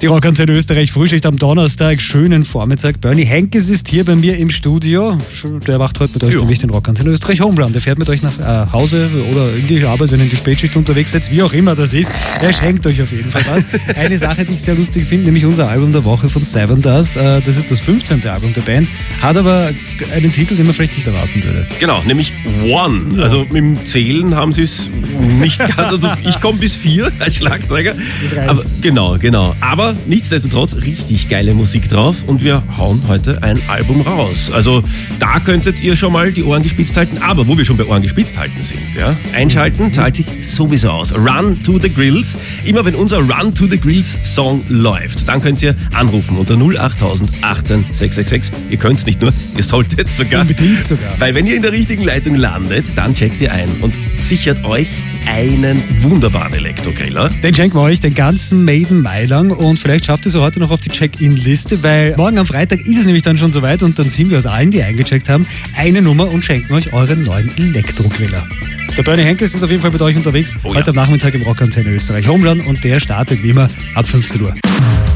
Die Rockantenne Österreich Frühschicht am Donnerstag, schönen Vormittag. Bernie Henkes ist hier bei mir im Studio. Der macht heute mit euch nämlich den Rockantenne Österreich Homerun. Der fährt mit euch nach Hause oder in die Arbeit, wenn ihr in die Spätschicht unterwegs seid, wie auch immer das ist. Er schenkt euch auf jeden Fall was. Eine Sache, die ich sehr lustig finde, nämlich unser Album der Woche von Seven Dust. Das ist das 15. Album der Band, hat aber einen Titel, den man vielleicht nicht erwarten würde. Genau, nämlich One. Ja. Also mit dem Zählen haben sie es nicht ganz. Also ich komme bis 4 als Schlagzeuger. Das reicht. Aber, genau. Aber nichtsdestotrotz richtig geile Musik drauf und wir hauen heute ein Album raus. Also da könntet ihr schon mal die Ohren gespitzt halten, aber wo wir schon bei Ohren gespitzt halten sind, ja, einschalten zahlt sich sowieso aus. Run to the Grills. Immer wenn unser Run to the Grills Song läuft, dann könnt ihr anrufen unter 08000 18 666. Ihr könnt es nicht nur, ihr solltet sogar. Unbedingt sogar. Weil wenn ihr in der richtigen Leitung landet, dann checkt ihr ein und sichert euch einen wunderbaren Elektrokeller. Den schenken wir euch den ganzen Maiden Mai lang und vielleicht schafft ihr es heute noch auf die Check-In-Liste, weil morgen am Freitag ist es nämlich dann schon soweit und dann ziehen wir aus allen, die eingecheckt haben, eine Nummer und schenken euch euren neuen Elektrokeller. Der Bernie Henkes ist auf jeden Fall mit euch unterwegs, heute am Nachmittag im Rockantenne Österreich Homerun und der startet wie immer ab 15 Uhr.